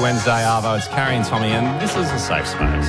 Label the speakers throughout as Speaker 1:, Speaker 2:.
Speaker 1: Wednesday, Arvo. It's Carrie and Tommy, and this is a safe space.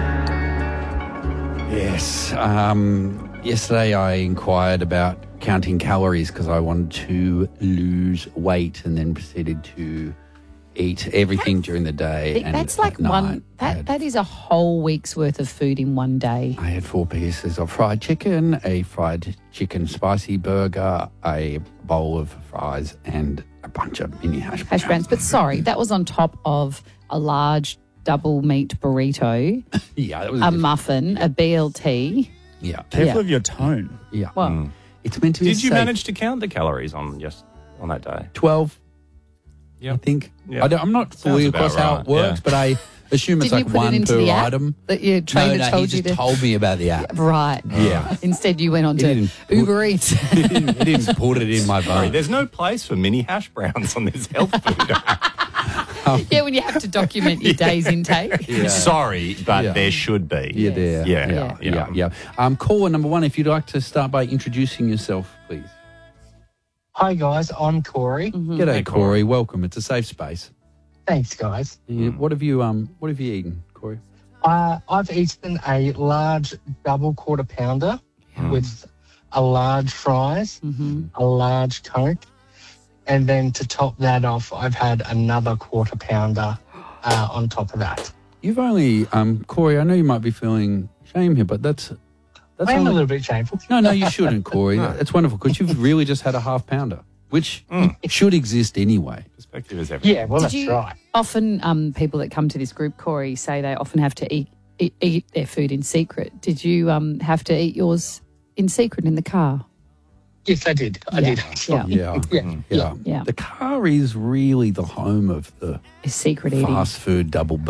Speaker 2: Yes. Yesterday I inquired about counting calories because I wanted to lose weight and then proceeded to eat everything during the day. And
Speaker 3: That's like
Speaker 2: at night,
Speaker 3: that is a whole week's worth of food in one day.
Speaker 2: I had 4 pieces of fried chicken, a fried chicken spicy burger, a bowl of fries, and a bunch of mini hash browns.
Speaker 3: But sorry, that was on top of a large double meat burrito,
Speaker 2: Yeah, that was
Speaker 3: a muffin, a BLT.
Speaker 2: Yeah,
Speaker 4: Careful of your tone.
Speaker 2: yeah.
Speaker 3: Well,
Speaker 2: It's meant to be
Speaker 1: Did you
Speaker 2: safe.
Speaker 1: manage to count the calories on that day?
Speaker 2: 12,
Speaker 1: Yeah.
Speaker 2: I think.
Speaker 1: Yeah.
Speaker 2: I'm not fully
Speaker 1: Sounds about
Speaker 2: across how it
Speaker 1: right,
Speaker 2: works,
Speaker 1: yeah.
Speaker 2: but I assume it's
Speaker 3: did you
Speaker 2: like
Speaker 3: put it
Speaker 2: one
Speaker 3: into
Speaker 2: per
Speaker 3: the app
Speaker 2: item.
Speaker 3: that your trainer
Speaker 2: No,
Speaker 3: told
Speaker 2: he
Speaker 3: you
Speaker 2: just
Speaker 3: to?
Speaker 2: told me about the app.
Speaker 3: Right.
Speaker 2: Yeah.
Speaker 3: Instead, you went on
Speaker 2: He
Speaker 3: to
Speaker 2: didn't put-
Speaker 3: Uber Eats.
Speaker 2: He didn't put it in my
Speaker 1: Sorry,
Speaker 2: phone.
Speaker 1: there's no place for mini hash browns on this health food app.
Speaker 3: Yeah, when you have to document your day's intake.
Speaker 2: Yeah.
Speaker 1: Sorry, but
Speaker 2: Yeah.
Speaker 1: there should be.
Speaker 2: Yeah,
Speaker 3: Yes.
Speaker 2: there.
Speaker 1: Yeah.
Speaker 2: Yeah. Caller number 1, if you'd like to start by introducing yourself, please.
Speaker 5: Hi guys, I'm Corey.
Speaker 2: G'day,
Speaker 1: Hey,
Speaker 2: Corey.
Speaker 1: Corey.
Speaker 2: Welcome. It's a safe space.
Speaker 5: Thanks, guys.
Speaker 2: Yeah, What have you eaten, Corey?
Speaker 5: I've eaten a large double quarter pounder with a large fries, a large Coke, and then to top that off, I've had another quarter pounder on top of that.
Speaker 2: You've only, Corey, I know you might be feeling shame here, but that's
Speaker 5: I am a
Speaker 2: only...
Speaker 5: little bit shameful.
Speaker 2: No, you shouldn't, Corey. That's wonderful because you've really just had a half pounder, which should exist anyway.
Speaker 1: Perspective is everything.
Speaker 5: Yeah, well,
Speaker 3: Did
Speaker 5: that's
Speaker 3: you
Speaker 5: right.
Speaker 3: often, people that come to this group, Corey, say they often have to eat their food in secret. Did you have to eat yours in secret in the car?
Speaker 5: Yes, I did. I did.
Speaker 3: Yeah.
Speaker 2: Yeah.
Speaker 3: Yeah.
Speaker 2: The car is really the home of the
Speaker 3: Secret eating.
Speaker 2: fast food double